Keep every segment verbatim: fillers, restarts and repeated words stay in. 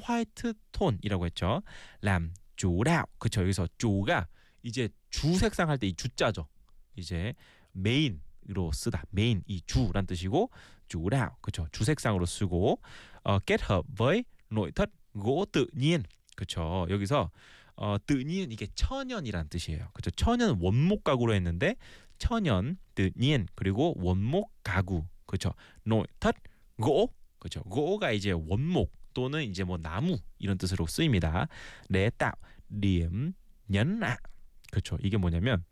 화이트 톤이라고 했죠. làm chủ đạo. 그쵸. 여기서 주가 이제 주 색상 할 때 이 주자죠. 이제 메인으로 쓰다. 메인 이 주란 뜻이고 chủ đạo. 그쵸. 주 색상으로 쓰고 어, kết hợp với nội thất gỗ tự nhiên. 그쵸. 여기서 어, tự nhiên 이게 천연이란 뜻이에요. 그쵸. 천연 원목 가구로 했는데 천연 tự nhiên 그리고 원목 가구. 그쵸. nội thất gỗ. 그쵸. gỗ 가 이제 원목 또는 이제 뭐 나무 이런 뜻으로 쓰입니다. để tạo điểm nhấn ạ. 그렇죠. 이게 뭐냐면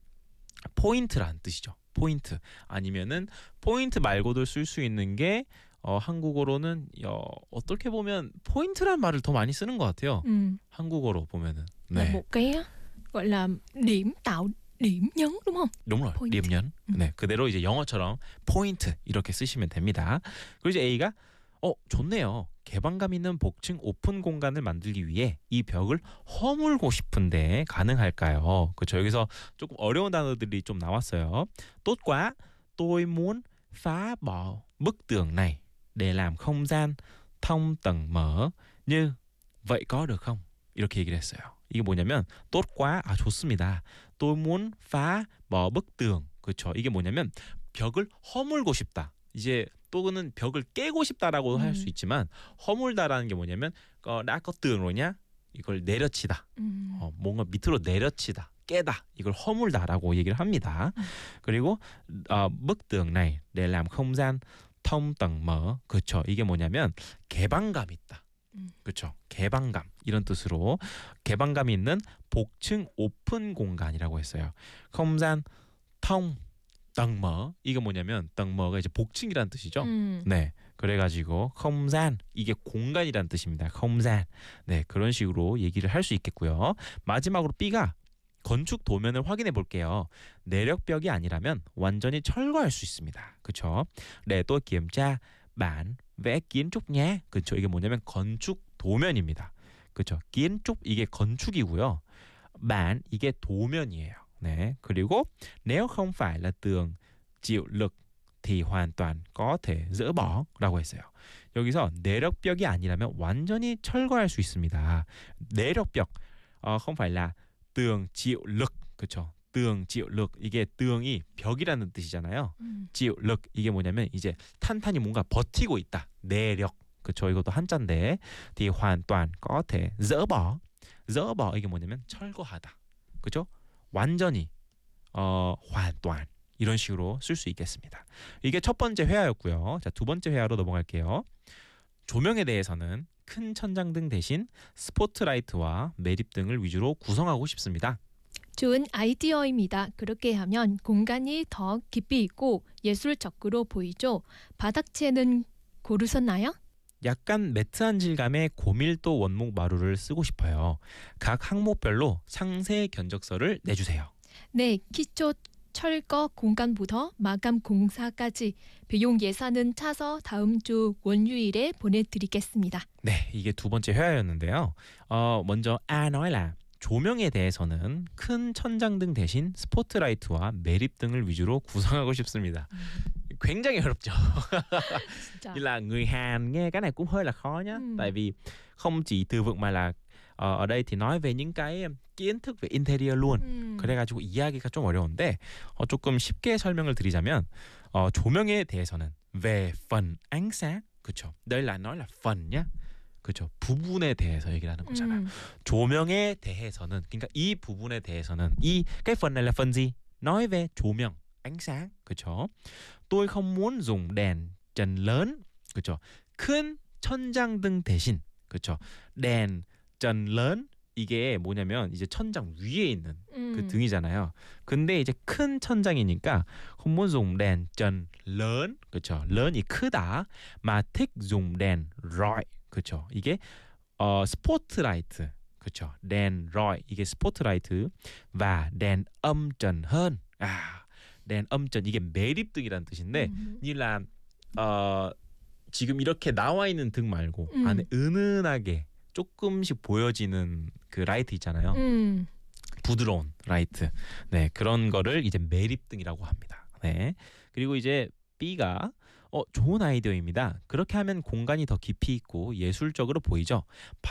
포인트라는 뜻이죠. 포인트. 아니면은 포인트 말고도 쓸 수 있는 게 어, 한국어로는 어, 어떻게 보면 포인트란 말을 더 많이 쓰는 것 같아요. Ừ. 한국어로 보면은. Là 네. một cái gọi là điểm tạo điểm nhấn đúng không? đúng rồi. 포인트. điểm nhấn. 음. 네. 그대로 이제 영어처럼 포인트 이렇게 쓰시면 됩니다. 그리고 이제 A가 어, 좋네요. 개방감 있는 복층 오픈 공간을 만들기 위해 이 벽을 허물고 싶은데 가능할까요? 그렇죠. 여기서 조금 어려운 단어들이 좀 나왔어요. tốt quá, tôi muốn phá bỏ bức tường này để làm không gian thông tầng mở như vậy có được không? 이렇게 얘기를 했어요. 이게 뭐냐면 tốt quá, 아 좋습니다. tôi muốn phá bỏ bức tường. 그렇죠. 이게 뭐냐면 벽을 허물고 싶다. 이제 또는 벽을 깨고 싶다라고 음. 할 수 있지만 허물다라는 게 뭐냐면 어, đã có tường rồi nhá. 이걸 내려치다. 음. 어, 뭔가 밑으로 내려치다. 깨다. 이걸 허물다라고 얘기를 합니다. 음. 그리고 어, bức tường này để làm không gian thông tầng mở. 그렇죠. 이게 뭐냐면 개방감 있다. 음. 그렇죠. 개방감 이런 뜻으로 개방감이 있는 복층 오픈 공간이라고 했어요. không gian thông tầng mở 이게 뭐냐면 tầng mở 가 이제 복층이란 뜻이죠. 음. 네, 그래가지고 không gian 이게 공간이란 뜻입니다. không gian 네 그런 식으로 얘기를 할 수 있겠고요. 마지막으로 B가 건축 도면을 확인해 볼게요. 내력벽이 아니라면 완전히 철거할 수 있습니다. 그렇죠? 네, 또 kiểm tra bản vẽ kiến trúc nhé. 그렇죠? 이게 뭐냐면 건축 도면입니다. 그렇죠? kiến trúc 이게 건축이고요. bản 이게 도면이에요. 네, 그리고 nếu không phải là tường chịu lực thì hoàn toàn có thể dỡ bỏ 라고 했어요. 여기서 내력벽이 아니라면 완전히 철거할 수 있습니다. 내력벽 어, không phải là tường chịu lực 그렇죠? tường chịu lực 이게 tường 이 벽이라는 뜻이잖아요. 음. chịu lực 이게 뭐냐면 이제 탄탄히 뭔가 버티고 있다. 내력 그렇죠? 이것도 한자인데 thì hoàn toàn có thể dỡ bỏ dỡ bỏ 이게 뭐냐면 철거하다. 그렇죠? 완전히 어, hoàn toàn 이런 식으로 쓸 수 있겠습니다. 이게 첫 번째 회화였고요. 자, 두 번째 회화로 넘어갈게요. 조명에 대해서는 큰 천장등 대신 스포트라이트와 매립등을 위주로 구성하고 싶습니다. 좋은 아이디어입니다. 그렇게 하면 공간이 더 깊이 있고 예술적으로 보이죠. 바닥재는 고르셨나요? 약간 매트한 질감의 고밀도 원목 마루를 쓰고 싶어요. 각 항목별로 상세 견적서를 내주세요. 네, 기초 철거 공간부터 마감 공사까지 비용 예산은 차서 다음 주 월요일에 보내드리겠습니다. 네, 이게 두 번째 회화였는데요. 어, 먼저 A nói là 조명에 대해서는 큰 천장등 대신 스포트라이트와 매립등을 위주로 구성하고 싶습니다. 음. 굉장히 어렵죠. 진짜. Như là người Hàn nghe cái này cũng hơi là khó nhá. 음. Tại vì không chỉ từ vựng mà là 어, ở đây thì nói về những cái kiến thức về interior luôn. 음. 그래가지고 이해하기가 좀 어려운데 어, 조금 쉽게 설명을 드리자면 어, 조명에 대해서는 về phần ánh sáng, 그렇죠? đây là nói là phần nhá, 그렇죠? 부분에 대해서 얘기를 하는 거잖아요. 음. 조명에 대해서는 그러니까 이 부분에 대해서는 이 cái phần này là phần gì? nói về 조명, ánh sáng, 그렇죠? tôi không muốn dùng đèn trần lớn, 그렇죠? 큰 천장등 대신, 그렇죠? đèn trần lớn 이게 뭐냐면 이제 천장 위에 있는 음. 그 등이잖아요. 근데 이제 큰 천장이니까 không muốn dùng đèn trần lớn, 그렇죠? lớn 이 크다. mà thích dùng đèn rọi, 그렇죠? 이게 어 스포트라이트, 그렇죠? đèn rọi 이게 스포트라이트 và đèn âm trần hơn. 아, đèn âm trần 이게 매립등이라는 뜻인데 음. như là 어 지금 이렇게 나와 있는 등 말고 음. 안에 은은하게 조금씩 보여지는 그 라이트 있잖아요. 음. 부드러운 라이트. 네, 그런 거를 이제 매립등이라고 합니다. 네. 그리고 이제 B가 어, 좋은 아이디어입니다. 그렇게 하면 공간이 더 깊이 있고 예술적으로 보이죠.